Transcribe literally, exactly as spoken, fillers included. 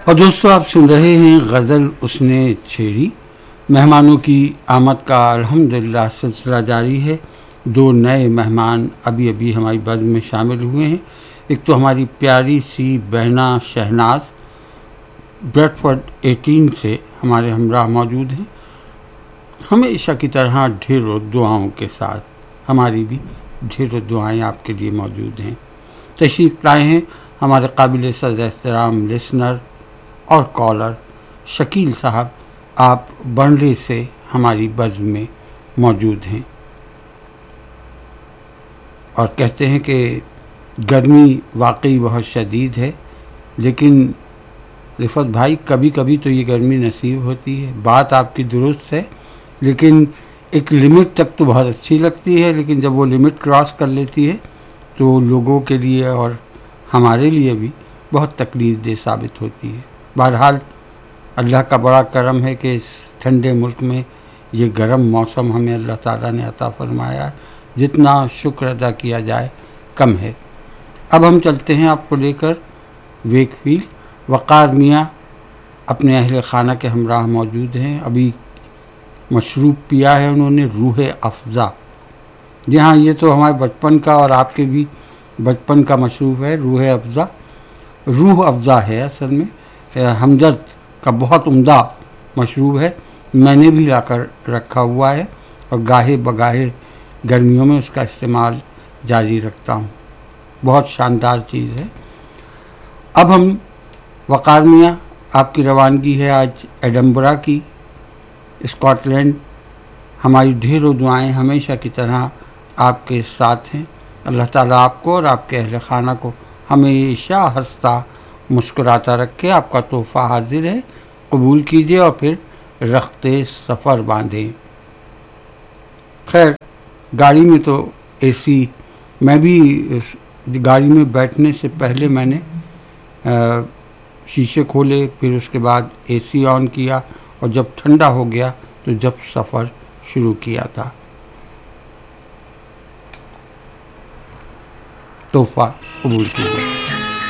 اور دوستو آپ سن رہے ہیں غزل اس نے چھیڑی. مہمانوں کی آمد کا الحمدللہ سلسلہ جاری ہے. دو نئے مہمان ابھی ابھی ہماری بزم میں شامل ہوئے ہیں. ایک تو ہماری پیاری سی بہنا شہناز بریڈ فورڈ ایٹین سے ہمارے ہمراہ موجود ہیں. ہمیشہ کی طرح ڈھیروں دعاؤں کے ساتھ ہماری بھی ڈھیروں دعائیں آپ کے لیے موجود ہیں. تشریف لائے ہیں ہمارے قابل صدر احترام لسنر اور کالر شکیل صاحب. آپ بنڈے سے ہماری بزم میں موجود ہیں اور کہتے ہیں کہ گرمی واقعی بہت شدید ہے، لیکن رفت بھائی کبھی کبھی تو یہ گرمی نصیب ہوتی ہے. بات آپ کی درست ہے، لیکن ایک لمٹ تک تو بہت اچھی لگتی ہے، لیکن جب وہ لمٹ کراس کر لیتی ہے تو لوگوں کے لیے اور ہمارے لیے بھی بہت تکلیف دہ ثابت ہوتی ہے. بہرحال اللہ کا بڑا کرم ہے کہ اس ٹھنڈے ملک میں یہ گرم موسم ہمیں اللہ تعالیٰ نے عطا فرمایا ہے. جتنا شکر ادا کیا جائے کم ہے. اب ہم چلتے ہیں آپ کو لے کر ویک فیلڈ. وقار میاں اپنے اہل خانہ کے ہمراہ موجود ہیں. ابھی مشروب پیا ہے انہوں نے روح افزا. جی ہاں، یہ تو ہمارے بچپن کا اور آپ کے بھی بچپن کا مشروب ہے روح افزا. روح افزا ہے اصل میں ہمدرد کا بہت عمدہ مشروب ہے. میں نے بھی لا کر رکھا ہوا ہے اور گاہے بگاہے گرمیوں میں اس کا استعمال جاری رکھتا ہوں. بہت شاندار چیز ہے. اب ہم وقار میاں آپ کی روانگی ہے آج ایڈنبرا کی، اسکاٹ لینڈ. ہماری ڈھیروں دعائیں ہمیشہ کی طرح آپ کے ساتھ ہیں. اللہ تعالیٰ آپ کو اور آپ کے اہل خانہ کو ہمیشہ ہنستا مسکراتا رکھے. آپ کا تحفہ حاضر ہے، قبول کیجیے اور پھر رختے سفر باندھیں. خیر، گاڑی میں تو اے سی، میں بھی گاڑی میں بیٹھنے سے پہلے میں نے شیشے کھولے، پھر اس کے بعد اے سی آن کیا اور جب ٹھنڈا ہو گیا تو جب سفر شروع کیا تھا. تحفہ قبول کیجیے.